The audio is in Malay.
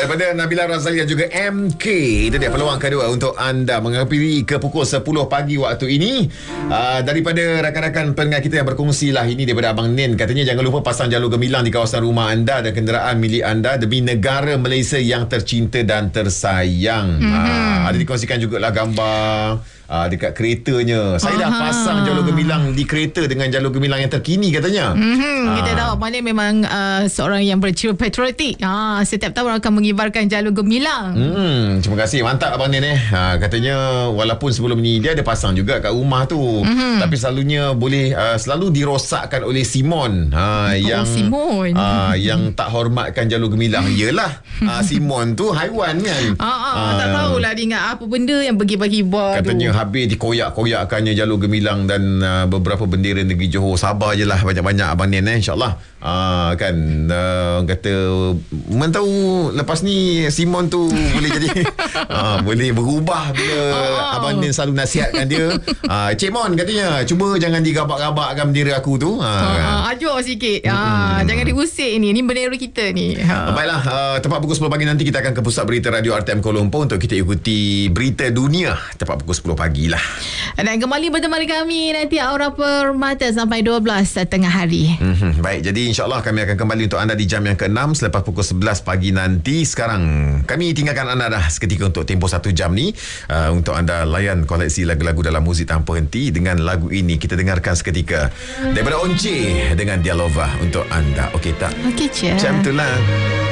Daripada Nabila Razali dan juga MK. Itu dia peluang kedua untuk anda menghampiri ke pukul 10 pagi waktu ini. Daripada rakan-rakan pendengar kita yang berkongsi lah ini daripada Abang Nen. Katanya jangan lupa pasang jalur gemilang di kawasan rumah anda dan kenderaan milik anda demi negara Malaysia yang tercinta dan tersayang. Ada dikongsikan jugalah gambar dekat keretanya. Saya dah pasang jalur gemilang di kereta dengan jalur gemilang yang terkini katanya. Kita tahu Abang Nen memang seorang yang berjiwa patriotik. Setiap tahun akan mengibarkan jalur gemilang. Terima kasih. Mantap Abang Nen katanya walaupun sebelum ni dia ada pasang juga kat rumah tu. Tapi selalunya boleh selalu dirosakkan oleh Simon. Simon. Yang tak hormatkan jalur gemilang. Yelah, Simon tu haiwan kan. Tak tahulah dia ingat apa benda yang berkibar-kibar tu. Katanya habis dikoyak-koyakkannya jalur gemilang dan beberapa bendera negeri Johor. Sabar je lah banyak-banyak Abang Nen InsyaAllah. Kan kata mana tahu lepas ni Simon tu boleh jadi boleh berubah bila Abang Nen selalu nasihatkan dia. Cik Mon katanya cuba jangan digabak-gabakkan bendera aku tu. Ajar sikit. Jangan diusik ni bendera kita ni. Baiklah, tepat pukul 10 pagi nanti kita akan ke pusat berita Radio RTM Kuala Lumpur untuk kita ikuti berita dunia tepat pukul 10 pagi lah. Dan kembali bertemu kami nanti Aura Permata sampai 12 tengah hari. Baik, jadi insyaAllah kami akan kembali untuk anda di jam yang ke-6 selepas pukul 11 pagi nanti. Sekarang kami tinggalkan anda dah seketika untuk tempoh 1 jam ni untuk anda layan koleksi lagu-lagu dalam muzik tanpa henti. Dengan lagu ini kita dengarkan seketika daripada Once dengan Dialova untuk anda. Okey tak? Okey je. Macam itulah.